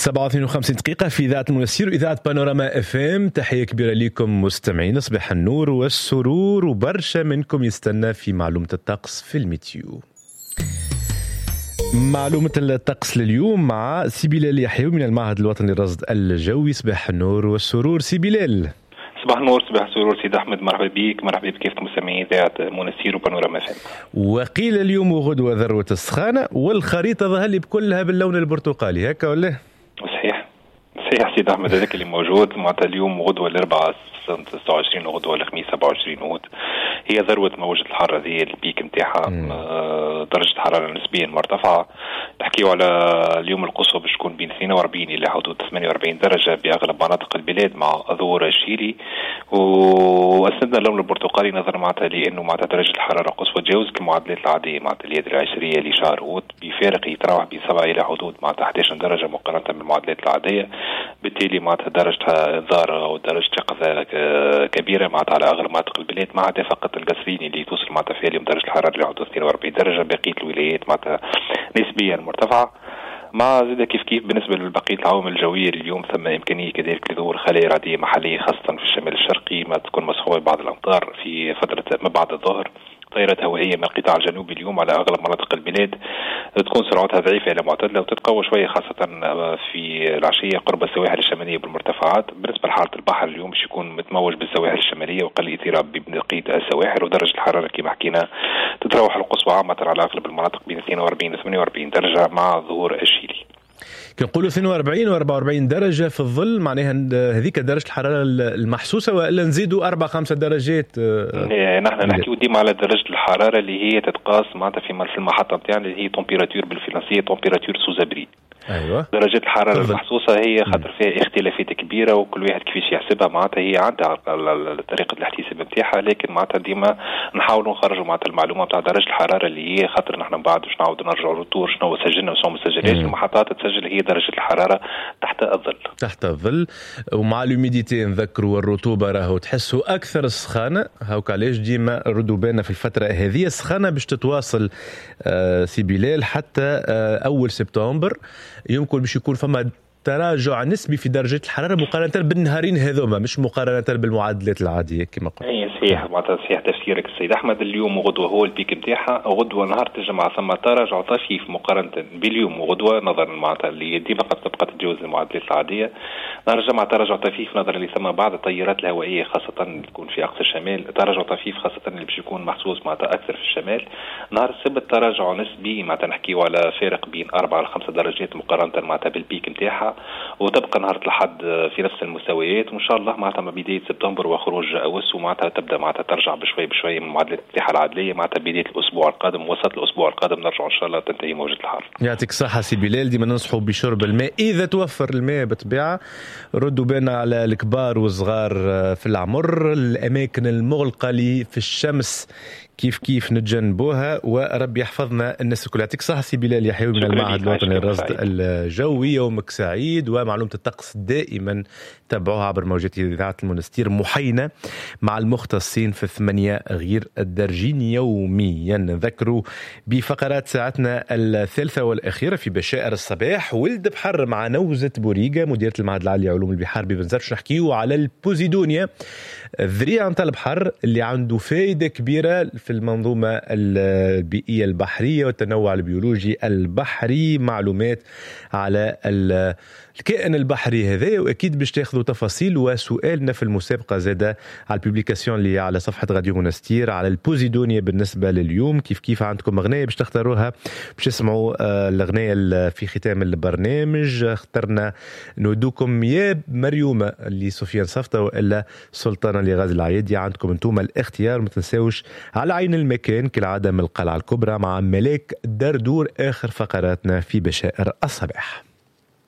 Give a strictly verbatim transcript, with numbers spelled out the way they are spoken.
سبعة واثنين وخمسين دقيقة في إذاعة المنستير وإذاعة بانوراما اف ام. تحية كبيرة لكم مستمعين، صباح النور والسرور، وبرشا منكم يستنى في معلومة الطقس في الميتيو. معلومة الطقس لليوم مع سي بلال يحيوي من المعهد الوطني للرصد الجوي. صباح النور والسرور سي بلال. صباح النور صباح السرور سيد أحمد، مرحبا بك مرحبا بك كيف مستمعين إذاعة المنستير وبانوراما اف ام. وقيل اليوم وغدوة ذروة السخانة، والخريطة ظهر لي بكلها باللون البرتقالي، هكا ولا؟ صحيح صحيح سيد أحمد، هذاك اللي موجود معناتها اليوم وغدوة الأربعاء ستة وعشرين وغدوة الخميس سبعة وعشرين أوت هي ذروة موجة الحرارة، هي البيك نتاعها. درجة حرارة نسبيا مرتفعة، نحكيو على اليوم القصوى باش تكون بين اثنين وأربعين إلى حدود ثمانية وأربعين درجة بأغلب مناطق البلاد مع ظهور الشيري، وأسندنا اللون البرتقالي نظرا معناتها لأنه معناتها درجة الحرارة قصوى تجاوز كمعدلات العادية معناتها اليد العشرية لشهر أوت بفارق يتراوح بين سبعة إلى حدود معناتها أحد عشر درجة مقارنة بالمعدلات العادية، بالتالي معناتها درجتها انذار أو درجة يقظة كبيرة معناتها على أغلب مناطق البلاد، ما عدا فقط القصرين اللي توصل معناتها فيها اليوم درجة الحرارة لحدود اثنين وأربعين درجة، بقية الولايات معناتها نسبيا مرتفعة. مع زيد كيف كيف بالنسبة لبقية العوامل الجوية اليوم ثم إمكانية كذلك لظهور خلايا رعدية محلية خاصة في الشمال الشرقي، ما تكون مصحوبة بعض الأمطار في فترة ما بعد الظهر. تيارات هوائية من القطاع الجنوبي اليوم على أغلب مناطق البلاد تكون سرعتها ضعيفة إلى معتدلة وتتقوى شوية خاصة في العشية قرب السواحل الشمالية بالمرتفعات. بالنسبة لحالة البحر اليوم باش يكون متموج بالسواحل الشمالية وقل اضطراب ببقية السواحل، ودرجة الحرارة كما حكينا تتراوح القصوى عامة على أغلب المناطق بين اثنين وأربعين و ثمانية وأربعين درجة مع ظهور الشيلي. كنقولوا اثنين وأربعين و أربعة وأربعين درجة في الظل، معناها هذيك درجة الحرارة المحسوسة ولا نزيدوا أربع خمسة درجات؟ نحن نحكيو ديما على درجة الحرارة اللي هي تتقاس معناتها في المحطة نتاعنا اللي هي تمبيراتور بالفرنسية تمبيراتور سوزابري. أيوة. درجة الحرارة المحسوسة هي خاطر فيها اختلافات كبيرة وكل واحد كيفاش يحسبها معناتها هي عندها طريقة الاحتساب نتاعها، لكن معناتها ديما نحاولوا نخرجوا معناتها المعلومة بتاع درجة الحرارة اللي هي خاطر نحن بعد باش نعاودوا نرجعوا للطور شنو سجلنا وشنو ما سجلناش. المحطات تسجل هي درجة الحرارة تحت الظل تحت الظل ومع الهيوميديتي نذكروا والرطوبة راهو تحسوا أكثر السخانة. هاوك علاش ديما ردوا بالنا في الفترة هذه السخانة باش تتواصل آه سي بلال حتى آه أول سبتمبر، يمكن باش يكون فما تراجع نسبي في درجة الحرارة مقارنة بالنهارين هذوما مش مقارنة بالمعدلات العادية كما قلت. اي صحيح معناتها صحيح تفسيرك السيد أحمد. اليوم وغدوة هو البيك نتاعها، غدوة نهار الجمعة ثم تراجع طفيف مقارنة باليوم وغدوة نظرا معناتها اللي ديما قد تبقى تتجاوز المعدلات العادية. نهار الجمعة تراجع طفيف نظرا اللي ثم بعض التيارات الهوائية خاصة اللي تكون في أقصى الشمال، تراجع طفيف خاصة اللي باش يكون محسوس معناتها أكثر في الشمال. نهار السبت تراجع نسبي معناتها نحكيو على فارق بين أربعة إلى خمسة درجات مقارنة معناتها بالبيك نتاعها، وتبقى نهار الأحد في نفس المستويات، وإن شاء الله معناتها ما بداية سبتمبر وخروج أوس ومعناتها تبدأ معناتها ترجع بشوي بشوي من معدلات الاتاحة العادلية معناتها بداية الأسبوع القادم وسط الأسبوع القادم نرجع إن شاء الله تنتهي موجة الحر. يعطيك الصحة سي بلال. ديما ننصحوا بشرب الماء إذا توفر الماء بطبيعة. ردوا بالنا على الكبار والصغار في العمر، الأماكن المغلقة لي في الشمس كيف كيف نتجنبوها، وربي يحفظنا الناس الكل. يعطيك صحة سي بلال يحيوي من المعهد الوطني للرصد الجوي. يومك سعيد، ومعلومة الطقس دائما تابعوها عبر موجات إذاعة المنستير محينة مع المختصين في ثمانية غير الدرجين يوميا. نذكروا بفقرات ساعتنا الثالثة والأخيرة في بشائر الصباح. ولد بحر مع نوزة بوريقة مديرة المعهد العالي لعلوم البحار ببنزرت. نحكيوا على البوزيدونيا، الذريعة نتاع البحر اللي عنده فائدة كبيرة في المنظومة البيئية البحرية والتنوع البيولوجي البحري. معلومات على الكائن البحري هذا، وأكيد باش تاخذوا تفاصيل وسؤالنا في المسابقة زادة على البوبليكاسيون اللي على صفحة راديو منستير على البوزيدونيا. بالنسبة لليوم كيف كيف عندكم أغنية باش تختاروها باش تسمعوا الأغنية في ختام البرنامج. اخترنا نودوكم يا مريومة اللي سفيان صفطة وإلا سلطانة لغاز العيادي. عندكم انتم الاختيار، ما تنساوش على عين المكان كالعادة من القلعة الكبرى مع ملاك دردور. آخر فقراتنا في بشائر الصباح.